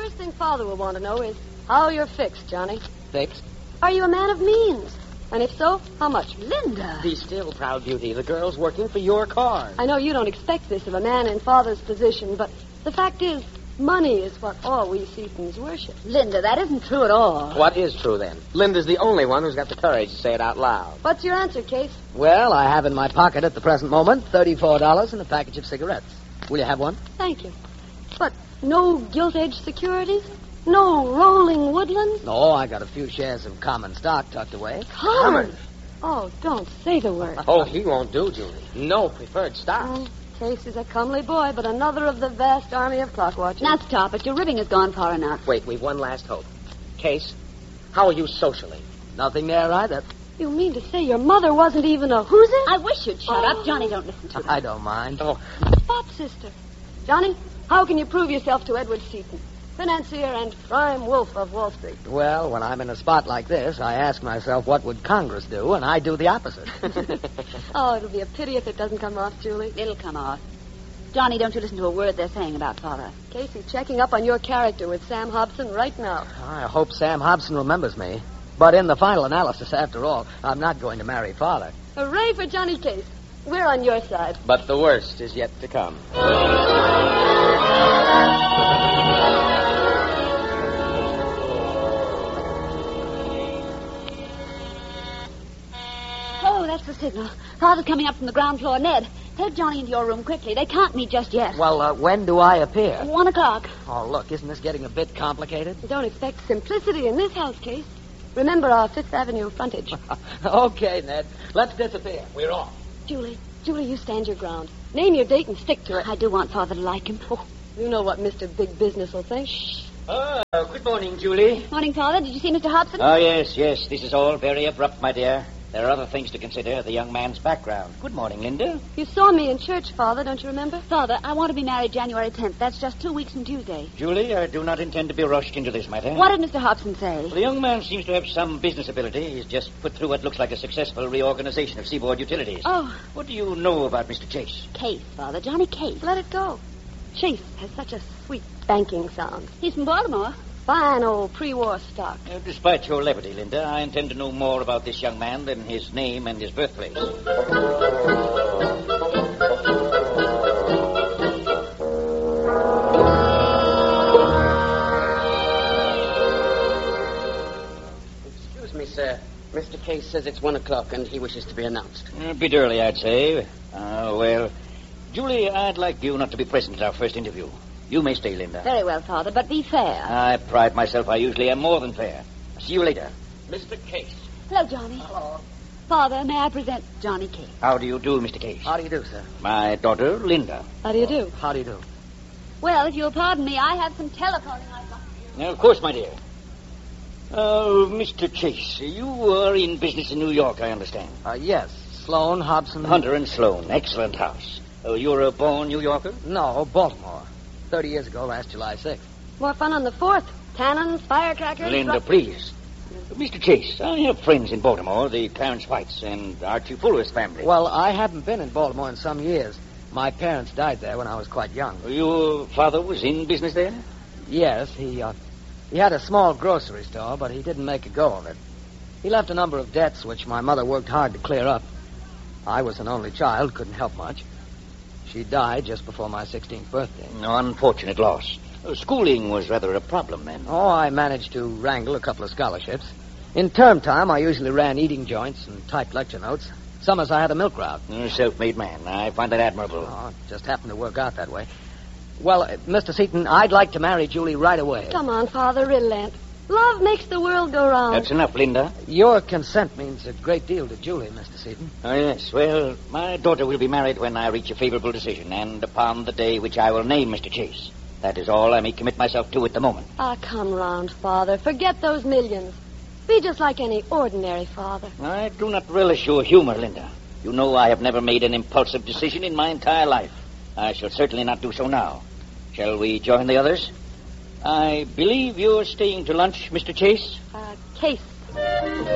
first thing Father will want to know is how you're fixed, Johnny. Fixed? Are you a man of means? And if so, how much? Linda! Be still, proud beauty. The girl's working for your cause. I know you don't expect this of a man in Father's position, but the fact is, money is what all we Seatons worship. Linda, that isn't true at all. What is true, then? Linda's the only one who's got the courage to say it out loud. What's your answer, Case? Well, I have in my pocket at the present moment $34 and a package of cigarettes. Will you have one? Thank you. But no gilt-edged securities? No rolling woodlands? No, I got a few shares of common stock tucked away. Common? Oh, don't say the word. Oh, he won't do, Julie. No preferred stock. Oh, Case is a comely boy, but another of the vast army of clock watchers. Now stop it. Your ribbing has gone far enough. Wait, we've one last hope. Case, how are you socially? Nothing there either. You mean to say your mother wasn't even a who's it? I wish you'd shut up. Johnny, don't listen to her. I don't mind. Oh, Pop sister. Johnny, how can you prove yourself to Edward Seaton, financier and prime wolf of Wall Street? Well, when I'm in a spot like this, I ask myself, what would Congress do? And I do the opposite. Oh, it'll be a pity if it doesn't come off, Julie. It'll come off. Johnny, don't you listen to a word they're saying about Father. Casey's checking up on your character with Sam Hobson right now. I hope Sam Hobson remembers me. But in the final analysis, after all, I'm not going to marry Father. Hooray for Johnny Case. We're on your side. but the worst is yet to come. Oh, that's the signal. Father's coming up from the ground floor. Ned, take Johnny into your room quickly. They can't meet just yet. Well, when do I appear? 1 o'clock. Oh, look, isn't this getting a bit complicated? Don't expect simplicity in this house, Case. Remember our Fifth Avenue frontage. Okay, Ned. Let's disappear. We're off. Julie, you stand your ground. Name your date and stick to it. I do want Father to like him. Oh, you know what Mr. Big Business will think. Oh, good morning, Julie. Morning, Father. Did you see Mr. Hobson? Oh, yes. This is all very abrupt, my dear. There are other things to consider, the young man's background. Good morning, Linda. You saw me in church, Father, don't you remember? Father, I want to be married January 10th. That's just 2 weeks from Tuesday. Julie, I do not intend to be rushed into this matter. What did Mr. Hobson say? The young man seems to have some business ability. He's just put through what looks like a successful reorganization of Seaboard Utilities. Oh. What do you know about Mr. Chase? Case, Father. Johnny Case. Let it go. Chase has such a sweet banking sound. He's from Baltimore. Fine old pre-war stock. Despite your levity, Linda, I intend to know more about this young man than his name and his birthplace. Excuse me, sir. Mr. Case says it's 1 o'clock and he wishes to be announced. A bit early, I'd say. Well, Julie, I'd like you not to be present at our first interview. You may stay, Linda. Very well, Father, but be fair. I pride myself I usually am more than fair. See you later. Mr. Case. Hello, Johnny. Hello. Father, may I present Johnny Case? How do you do, Mr. Case? How do you do, sir? My daughter, Linda. How do you do? How do you do? Well, if you'll pardon me, I have some telephoning I'd like to do. Of course, my dear. Mr. Chase, you are in business in New York, I understand. Yes. Sloan, Hobson. Hunter and Sloan. Excellent house. You're a born New Yorker? No, Baltimore. 30 years ago, last July 6th. More fun on the 4th. Cannons, firecrackers. Linda, please. Mr. Chase, I have friends in Baltimore, the Clarence Whites and Archie Fuller's family. Well, I haven't been in Baltimore in some years. My parents died there when I was quite young. Your father was in business there? Yes, he had a small grocery store, but he didn't make a go of it. He left a number of debts which my mother worked hard to clear up. I was an only child, couldn't help much. She died just before my 16th birthday. Unfortunate loss. Schooling was rather a problem then. Oh, I managed to wrangle a couple of scholarships. In term time, I usually ran eating joints and typed lecture notes. Summers, I had a milk route. Self-made man. I find that admirable. Oh, it just happened to work out that way. Well, Mr. Seaton, I'd like to marry Julie right away. Come on, Father, relent. Love makes the world go round. That's enough, Linda. Your consent means a great deal to Julie, Mr. Seaton. Oh, yes. Well, my daughter will be married when I reach a favorable decision, and upon the day which I will name Mr. Chase. That is all I may commit myself to at the moment. Ah, come round, Father. Forget those millions. Be just like any ordinary father. I do not relish your humor, Linda. You know I have never made an impulsive decision in my entire life. I shall certainly not do so now. Shall we join the others? I believe you're staying to lunch, Mr. Chase? Case.